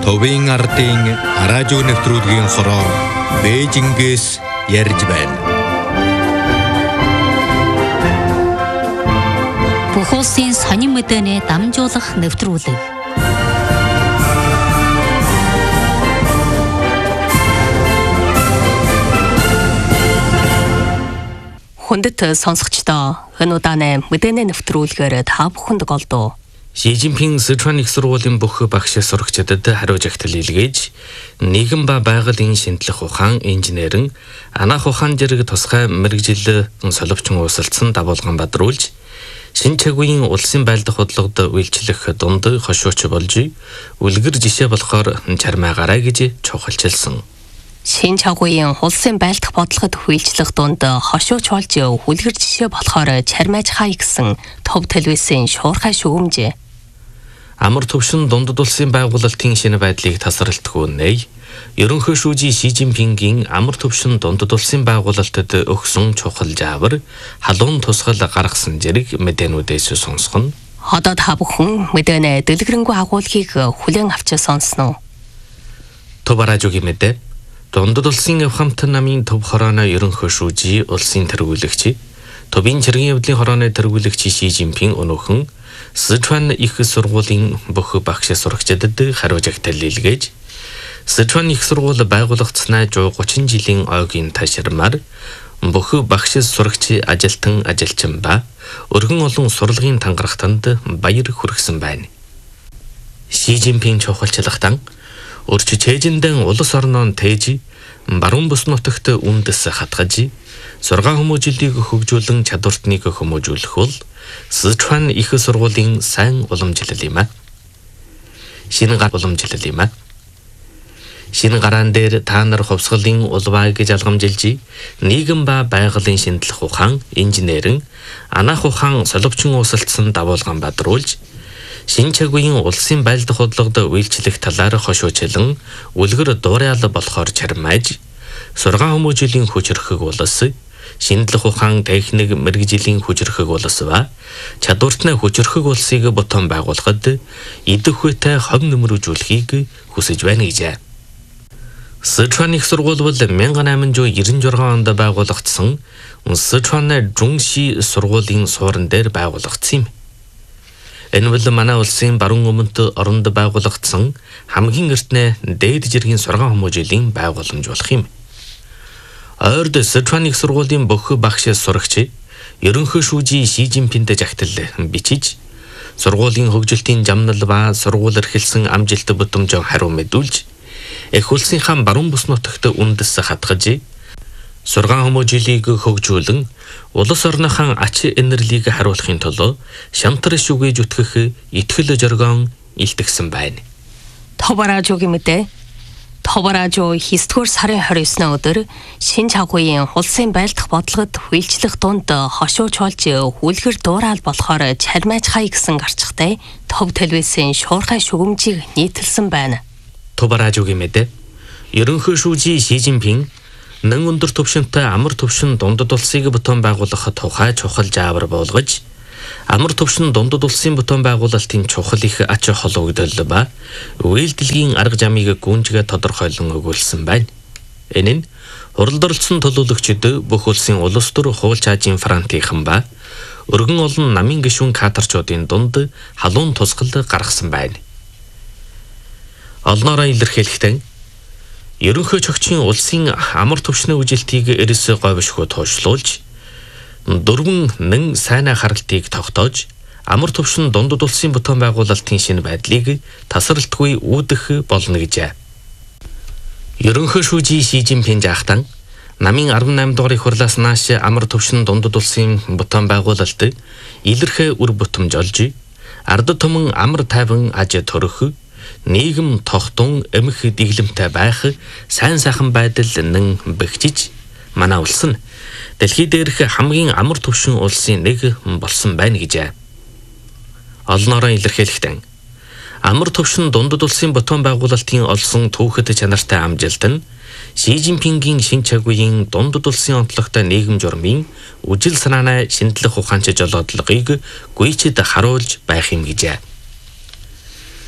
Товын ардын радио нэвтрүүлгийн хороор Бээжингээс ярьж байна. Бүх улсын сонин мэдээний дамжуулах нэвтрүүлэг. Хүндэт сонсогчдоо энэ удааны мэдээний нэвтрүүлгээр та бүхэнд голдуу. Ши Жинпин Сычуан их сургуулийн бүх багш сурагчдад хариуж агтал илгээж нийгэм ба байгалийн шинжлэх ухаан инженерэн анаах ухаан зэрэг тусгай мэрэгжил соловчон уусалцсан дагуулган бадруулж шинэ чагийн улсын байлдах бодлогод үйлчлэх дунд хошууч болж үлгэр жишээ болохоор чармаагараа гэж чухалчилсан. Шинэ чагийн улсын байлдах бодлогод үйлчлэх дунд хошууч болж үлгэр жишээ болохоор чармааж хай гэсэн төв телевизийн шуурхай шүүмжээ. Амар төвшин дундад улсын байгуулалтын шинэ байдлыг тасралтгүй нэй. Ерөнхий шүүжи Ши Жинпингийн амар төвшин дундад улсын байгуулалтад өгсөн чухал жаавар халуун тусгал гаргасан зэрэг мэдээнүүдээс сонсгоно. Одоо та бүхэн мэдээний дэлгэрэнгүй агуулгыг хүлээн авч сонсноо. Төв радиогийн мэдээ. Дундад улсын авхамт намын төв хорооны ерөнхий шүүжи улсын тэргүүлэгч Төвийн цэргийн явдлын хорооны тэргүүлэгч Ши Жинпин өнөөхөн Сычуан их сургуулийн бүх багш сурагчдад хариуж агтал илгээж Сычуан их сургууль байгуулагдсанаа 130 жилийн ойгийн ташрамаар бүх багш сурагч ажилтан ажилчин ба өргөн олон сурлагын тангарахтанд баяр хүргэсэн байна. Ши Жинпин чухалчлагтан урьд чэжиндэн улс орноо тээж баруун бүс нутагт үндэс хатгаж сургаан хүмүүжлийг хөгжүүлэн чадвартныг хүмүүжүүлэх бол Сычуан их сургуулийн сайн уламжлал юм а. Шинэ гар уламжлал юм а. Шинэ гараан дээр та нар хувьсгалын улбаа гэж алгамжилж нийгэм ба байгалийн шинжлэх ухаан инженерэн анаах ухаан соловчон уусалцсан дагуулган бадруулж шинэ чагийн улсын байлдах бодлогод үйлчлэх талаар хошуучлан үлгэр дуурайал болохоор чармааж сургаан хүмүүжлийн хүчрхэг улс шинжлэх ухаан техник мэрэгжлийн хүчрхэг улс ба чадвартны хүчрхэг улсыг ботон байгуулахад идэх үетэй хов нөмрөжүүлэхийг хүсэж байна гэж. Сычуан их сургууль бол 1896 онд байгуулагдсан Сычуаны Жунши сургуулийн суурин дээр байгуулагдсан юм. Энэ бол манай улсын баруун өмнөд оронд байгуулагдсан хамгийн эртний дээд жиргийн сургаан хүмүүжлийн байгууламж болох юм. Ойрд Сычуан их сургуулийн бүх багш сурагч ерөнхий шүүжи Ши Жинпинтэй жагтал бичиж сургуулийн хөгжилтийн жамнал ба сургууль эрхэлсэн амжилт бүтэмж хариу мэдүүлж их улсынхаа баруун бүс нутагт үндэс хатгаж сургаан хүмүүжлийг хөгжүүлэн улс орныхон ач энерлийг харуулахын тулд шантар шүгэж үтгэх итгэл жоргон илтгэсэн байна. Товаражуугийн мэдээ. Товаражуу 9-р сарын 29-ны өдөр шинэ чагийн улсын байлдах бодлогод үйлчлэх дунд хошууч болж үлгэр дуурайал болохоор чармааж хай гэсэн гарчгатай төв телевизийн шуурхай шүүмжийг нийтэлсэн байна. Товаражуугийн мэдээ. Ерөнхий шүүжи Ши Жинпин нэн өндөр түвшинтэй амар түвшин дундад улсыг ботон байгуулах тухай чухал жаавар болгож амар түвшин дундад улсын ботон байгуулалтын чухал их ач холбогдол ба үйлдэлгийн арга замыг гүнжгээ тодорхойлон өгүүлсэн байна. Энэ нь хуралд оролцсон төлөөлөгчид бүх улсын улс төр хууль чаажийн франтийнхан ба өргөн олон намын гишүүн кадрчуудын дунд халуун тусгал гаргасан байна. Олноороо илэрхийлэхдээ ерөнхий чогчийн улсын амар түвшний үжилтийг эрс говьшгүй тоошлуулж дөрвөн нэн сайнаа харалтыг тогтоож амар түвшин дундад улсын ботон байгуулалтын шинэ байдлыг тасралтгүй үүдэх болно гэж. Ерөнхий шүүжи Ши Жинпин жаахтан намын 18 дугаар их хурлаас нааш амар түвшин дундад улсын ботон байгуулалт илэрхээ үр бүтэмж олж ард түмэн амар тайван аж төрөх нийгэм тогтун эмх дэглэмтэй байх сайн сайхан байдал нэн бэхжиж манай улс нь дэлхий дээрх хамгийн амар түвшин улсын нэг болсон байна гэж. Олноороо илэрхийлэхдээ амар түвшин дундад улсын ботон байгуулалтын олсон түүхэд чанартай амжилт нь Ши Жинпингийн шинэ чагийн дундад улсын онцлогтой нийгэм журмын үжил санааны шинжлэх ухаанч жолоодлогыг гүйчэд харуулж байх юм гэж.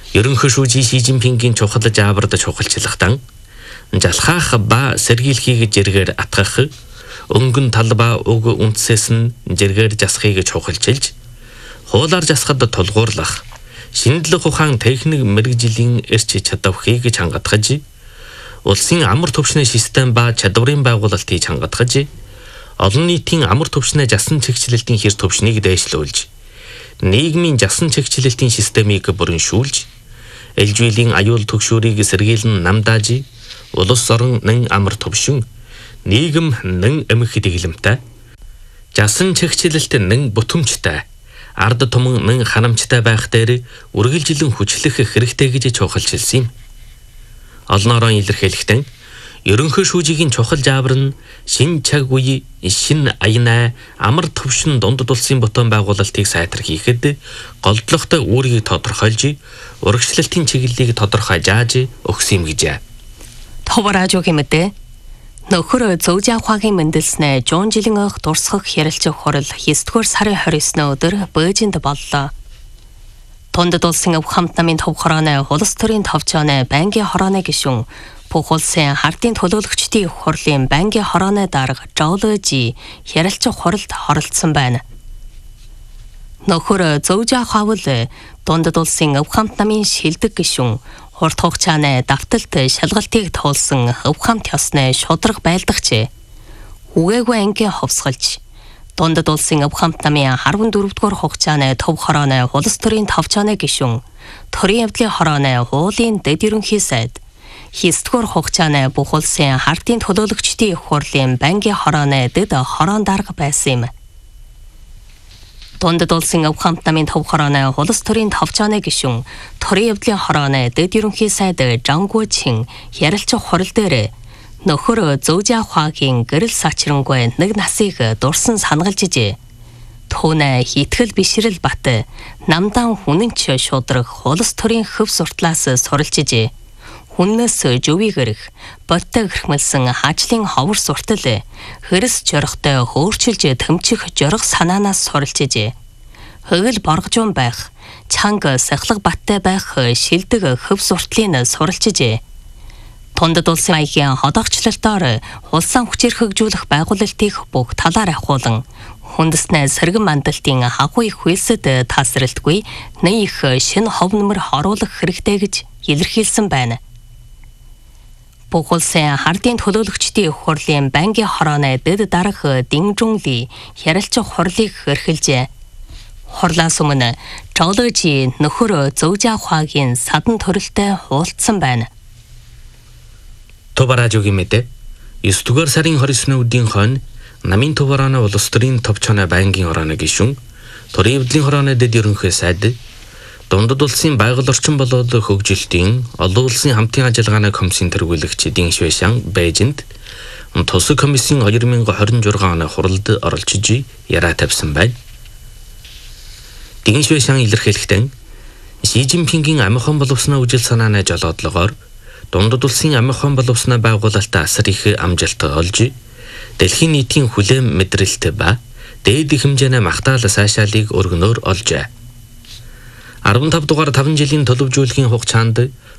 Ерөнхий шүүжий Ши Жинпингийн чухал жаабард чухалчлахтан жалхаах ба сэргийлхийг жиргээр атгах, өнгөн талба уг үндсээс нь жиргээр жасахыг чухалчилж, хуулаар жасахад тулгуурлах, шинжлэх ухаан техник мэргэжлийн эрч чадварыг чангатгаж, улсын амар түвшний систем ба чадварын байгуулалтыг чангатгаж, олон нийтийн амар түвшний жасан чигчлэлтийн хэр түвшнийг дээшлүүлж, нийгмийн жасан чигчлэлтийн системийг бүрэншүүлж, ээлжийлэн аюул түгшүүрийг сэргийлэн намдааж, улс орон нэн амар түвшин, нийгэм нэн эмх дэглэмтэй, жасан чигчлэлт нэн бүтэмжтэй, ард түмэн нэн ханамжтай байх дээр үргэлжлэн хүчлэх хэрэгтэй гэж чухалчилсан юм. Олноороо илэрхийлэхдээ ерөнхий шүүжигийн чухал жаабар нь шин цаг үе, шин аянаа, амар түвшин дундад улсын ботон байгуулалтыг сайтар хийхэд голдлогтой үүргийг тодорхойлж, урагшлалтын чиглэлийг тодорхой зааж өгсөн юм гэжээ. Товаражуугийн мэдээ нөхөр Зөүжиахуагийн мэндэлснэ 100 жилийн өх дурсгах ярилцах хурал 9-р сарын 29-ны өдөр Бээжинд боллоо. Дундад улсын өв хамт намын төв хорооны улс төрийн товчооны байнгын хорооны гишүүн бүх улсын хардын төлөөлөгчдийн хурлын байнгын хорооны дарга Жолжи ярилцах хуралд оролцсон байна. Нөхөр Зөүжиахуавал дундад улсын өв хамт намын шилдэг гишүүн урт хугацааны давталт шалгалтыг туулсан өв хамт ёсны шударга байлдагч үгээгүй ангийн ховсгалж дундад улсын өв хамт намын 14-р хугацааны төв хорооны улс төрийн товчооны гишүүн төрийн явдлын хорооны уулын дэд ерөнхий сайд 9-р хугацааны бүх улсын хардын төлөөлөгчдийн их хурлын байнгын хорооны дэд хороон дарга байсан юм. Дундад улсын өв хамт намын төв хорооны улс төрийн товчооны гишүүн төрийн явдлын хорооны дэд ерөнхий сайд Жангучин ярилцах хурал дээр нөхөр Зөүжиахуагийн гэрэл сачрангүй нэг насыг дурсан санагалжжээ. Түүнээ хитгэл бишрэл бат намдан хүнэнч шудрах улс төрийн хөв суртлаас суралжжээ. Хүннээс жөвийг өрөх, боттой гэрхмэлсэн хажлын ховор суртал хэрэс жорохтой хөөрчилж тэмчих жорох санаанаас суралжжээ. Хөгөл боргожун байх, чанга сахлаг баттай байх шилдэг хөв суртлын суралжжээ. Дундад улсын аягийн ходогчлолтоор улсын хүчээр хөгжүүлэх байгуулалтыг бүх талаар ахуулан хүндэснээ сэргэн мандалтын хагуу их хөлсөд тасралтгүй нэг их шинэ хов нэмэр оруулах хэрэгтэй гэж илэрхийлсэн байна. Бүх улсын хардын төлөөлөгчдийн их хурлын байнгын хорооны дэд дарга Динжунли ярилцах хурлыг эрхэлжээ. Хурлаас өмнө Жолжи нөхөр Зөүжиахуагийн садан төрөлтэй уулзсан байна. Товаражуугийн мэдээ 9-р сарын 29-ны өдрийн хойно намын төв хорооны улс төрийн товчооны байнгын хорооны гишүүн төрийн явдлын хорооны дэд ерөнхий сайд дундад улсын байгаль орчин болоод хөгжилтийн олон улсын хамтын ажиллагааны комиссийн тэргүүлэгч Дин Швэшан Бээжинд тус комиссийн 2026 оны хуралд оролцож яраа тавьсан байна. Дин Швэшан илэрхийлэхдээ Ши Жинпингийн амихон боловсны үжил санааны жолоодлогоор дундад улсын амихон боловсны байгуулалт асар их амжилт олж дэлхийн нийтийн хүлээн мэдрэлт ба дээд хэмжээний магтаал сайшаалыг өргөнөөр олжээ. 15 дугаар 5 жилийн төлөвжүүлгийн хугацаанд